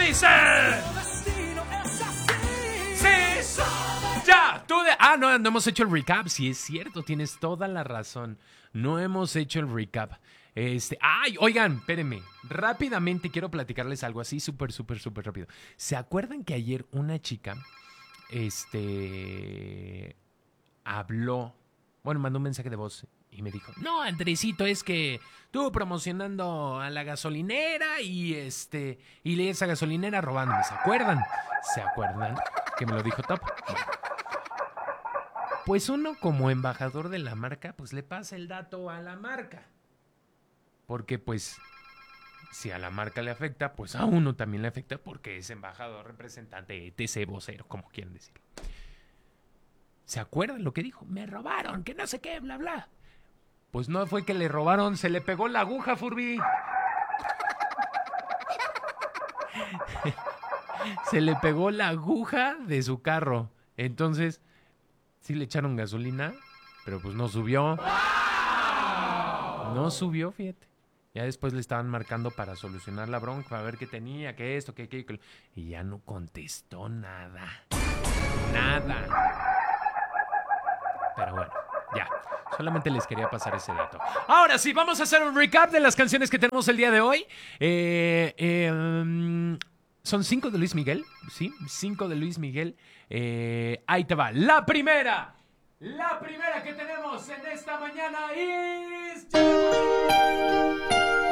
dice... Sí, ya, tú de... Ah, no hemos hecho el recap. Sí, es cierto, tienes toda la razón. No hemos hecho el recap. Ay, oigan, espérenme. Rápidamente quiero platicarles algo así súper rápido. ¿Se acuerdan que ayer una chica, habló, bueno, mandó un mensaje de voz y me dijo, no, Andresito, es que estuvo promocionando a la gasolinera y esa gasolinera robándome? ¿Se acuerdan? ¿Se acuerdan que me lo dijo Top? Bueno, pues uno como embajador de la marca, pues le pasa el dato a la marca. Porque pues si a la marca le afecta, pues a uno también le afecta porque es embajador, representante, etc., vocero, como quieran decirlo. ¿Se acuerdan lo que dijo? Me robaron, que no sé qué, bla, bla. Pues no fue que le robaron, se le pegó la aguja, Furby. Se le pegó la aguja de su carro. Entonces, sí le echaron gasolina, pero pues no subió. No subió, fíjate. Ya después le estaban marcando para solucionar la bronca, a ver qué tenía, qué esto, qué aquello. Y ya no contestó nada. Nada. Pero bueno, ya. Solamente les quería pasar ese dato. Ahora sí, vamos a hacer un recap de las canciones que tenemos el día de hoy. Son 5 de Luis Miguel, ¿sí? 5 de Luis Miguel. Ahí te va. La primera que tenemos en esta mañana es...